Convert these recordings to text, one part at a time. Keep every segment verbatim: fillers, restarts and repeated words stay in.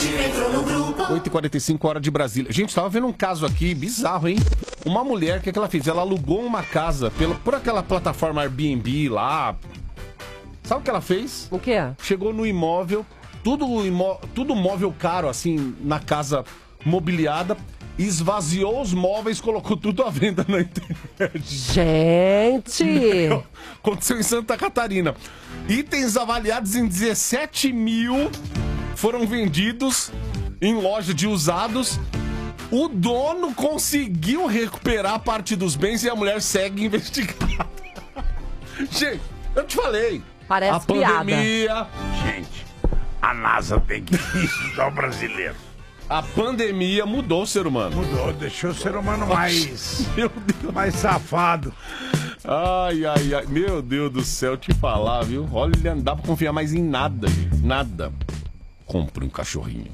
entrou no grupo. oito e quarenta e cinco, hora de Brasília. Gente, tava vendo um caso aqui bizarro, hein? Uma mulher, o que, que ela fez? Ela alugou uma casa pelo, por aquela plataforma Airbnb lá. Sabe o que ela fez? O quê? Chegou no imóvel, tudo, imó tudo móvel caro, assim, na casa mobiliada, esvaziou os móveis, colocou tudo à venda na internet. Gente! Meu, aconteceu em Santa Catarina. Itens avaliados em dezessete mil foram vendidos em loja de usados. O dono conseguiu recuperar parte dos bens e a mulher segue investigada. Gente, eu te falei. Parece a pandemia. piada. Gente, a NASA tem que estudar o brasileiro. A pandemia mudou o ser humano. Mudou, deixou o ser humano mais, Meu Deus. mais safado. Ai, ai, ai. Meu Deus do céu, te falar, viu? Olha, não dá pra confiar mais em nada, gente. Nada. Compre um cachorrinho.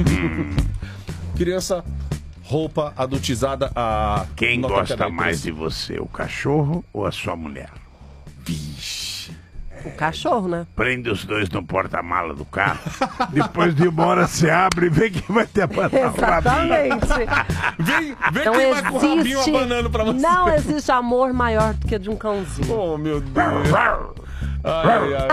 Criança, roupa adultizada a... Quem nota gosta quarenta e três. mais de você, o cachorro ou a sua mulher? Vixe. O cachorro, né? Prende os dois no porta-mala do carro. Depois de uma hora você abre e vê quem vai ter a Exatamente. Vem, vem Não quem vai com o rabinho existe, abanando pra você. não existe amor maior do que de um cãozinho. Oh, meu Deus. Ai, ai.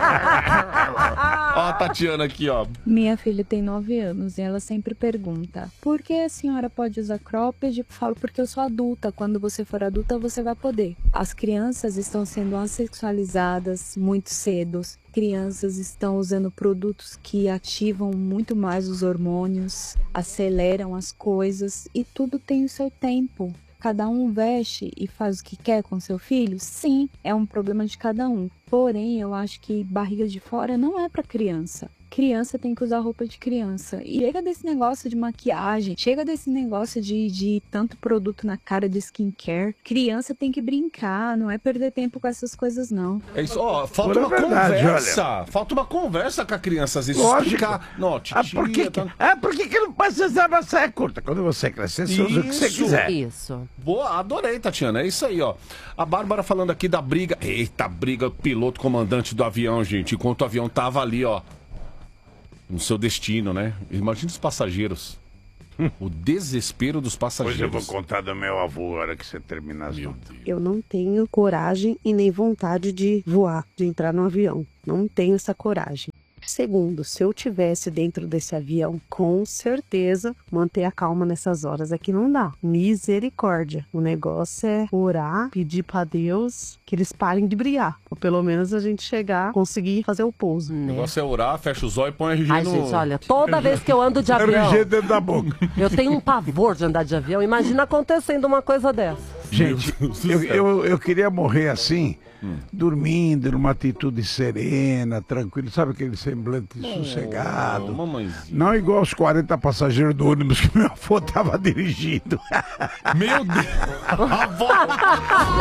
Ó a Tatiana aqui, ó. Minha filha tem nove anos e ela sempre pergunta: por que a senhora pode usar cropped? Eu falo: porque eu sou adulta. Quando você for adulta, você vai poder. As crianças estão sendo assexualizadas muito cedo. Crianças estão usando produtos que ativam muito mais os hormônios, aceleram as coisas e tudo tem o seu tempo. Cada um veste e faz o que quer com seu filho? Sim, é um problema de cada um. Porém, eu acho que barriga de fora não é para criança. Criança tem que usar roupa de criança. E chega desse negócio de maquiagem, chega desse negócio de, de tanto produto na cara de skincare. Criança tem que brincar, não é perder tempo com essas coisas, não. É isso, ó, falta Pura uma verdade, conversa. olha. Falta uma conversa com a criança, às vezes. Lógico. Explicar. Não, titia, Ah, por que, que, tá... ah, por que, que não pode usar uma saia curta? Quando você crescer, você usa o que você Isso. quiser. Isso. Boa, adorei, Tatiana. É isso aí, ó. A Bárbara falando aqui da briga. Eita, briga, piloto comandante do avião, gente. Enquanto o avião tava ali, ó, no seu destino, né? Imagina os passageiros. O desespero dos Pois eu passageiros. vou contar do meu avô, a hora que você terminar as Meu notas. Deus. Eu não tenho coragem e nem vontade de voar, de entrar no avião. Não tenho essa coragem. Segundo, se eu tivesse dentro desse avião, com certeza manter a calma nessas horas aqui não dá. Misericórdia. O negócio é orar, pedir pra Deus que eles parem de brigar. Ou pelo menos a gente chegar, conseguir fazer o pouso. O Né? negócio é orar, fecha os olhos e põe R G Ai, no... gente, olha, toda vez que eu ando de avião, R G dentro da boca. eu tenho um pavor de andar de avião. Imagina acontecendo uma coisa dessa. Gente, Meu Deus do eu, céu. eu, eu queria morrer assim, dormindo, numa atitude serena, tranquilo, sabe aquele semblante sossegado. Mamãezinha. Não igual os quarenta passageiros do ônibus que meu avô tava dirigindo. Meu Deus. A avó.